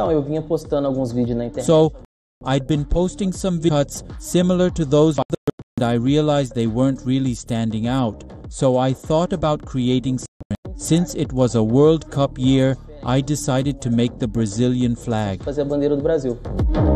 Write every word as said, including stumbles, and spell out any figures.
Então, eu vinha postando alguns vídeos na internet. So, I'd been posting some cuts similar to those and I realized they weren't really standing out. So I thought about creating something. Since it was a World Cup year, I decided to make the Brazilian flag. Fazer a bandeira do Brasil.